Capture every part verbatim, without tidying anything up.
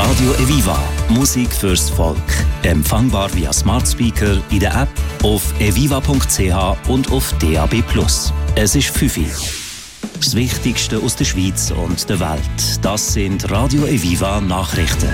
Radio Eviva. Musik fürs Volk. Empfangbar via Smart Speaker in der App, auf eviva punkt c h und auf D A B plus. Es ist fünf Uhr. Das Wichtigste aus der Schweiz und der Welt. Das sind Radio Eviva Nachrichten.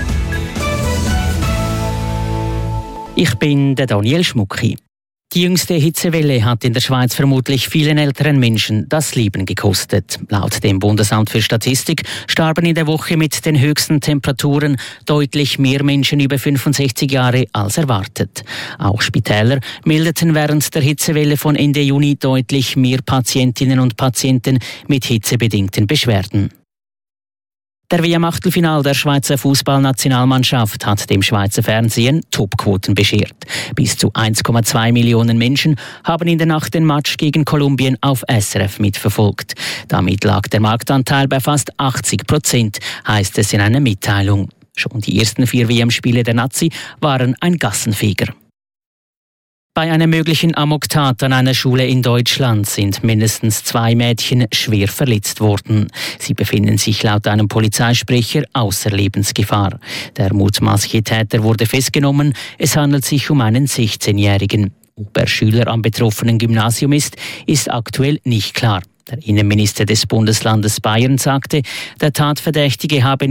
Ich bin der Daniel Schmucki. Die jüngste Hitzewelle hat in der Schweiz vermutlich vielen älteren Menschen das Leben gekostet. Laut dem Bundesamt für Statistik starben in der Woche mit den höchsten Temperaturen deutlich mehr Menschen über fünfundsechzig Jahre als erwartet. Auch Spitäler meldeten während der Hitzewelle von Ende Juni deutlich mehr Patientinnen und Patienten mit hitzebedingten Beschwerden. Der W M-Achtelfinal der Schweizer Fußballnationalmannschaft hat dem Schweizer Fernsehen Topquoten beschert. Bis zu eins Komma zwei Millionen Menschen haben in der Nacht den Match gegen Kolumbien auf S R F mitverfolgt. Damit lag der Marktanteil bei fast achtzig Prozent, heißt es in einer Mitteilung. Schon die ersten vier W M-Spiele der Nazi waren ein Gassenfeger. Bei einer möglichen Amoktat an einer Schule in Deutschland sind mindestens zwei Mädchen schwer verletzt worden. Sie befinden sich laut einem Polizeisprecher außer Lebensgefahr. Der mutmaßliche Täter wurde festgenommen. Es handelt sich um einen sechzehnjährigen. Ob er Schüler am betroffenen Gymnasium ist, ist aktuell nicht klar. Der Innenminister des Bundeslandes Bayern sagte, der Tatverdächtige habe